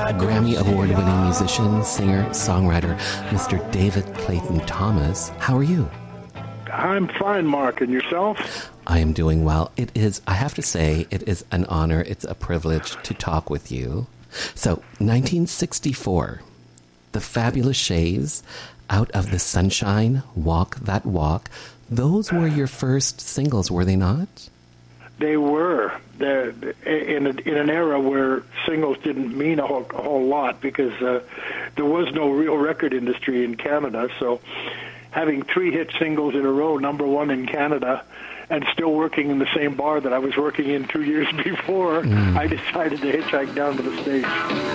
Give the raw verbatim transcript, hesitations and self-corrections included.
Grammy Award-winning musician, singer, songwriter, Mister David Clayton Thomas. How are you? I'm fine, Mark. And yourself? I am doing well. It is, I have to say, it is an honor, it's a privilege to talk with you. So, nineteen sixty-four, the Fabulous Shays, Out of the Sunshine, Walk That Walk. Those were your first singles, were they not? They were. They're in, a, in an era where singles didn't mean a whole, a whole lot because uh, there was no real record industry in Canada. So having three hit singles in a row, number one in Canada, and still working in the same bar that I was working in two years before, mm. I decided to hitchhike down to the States.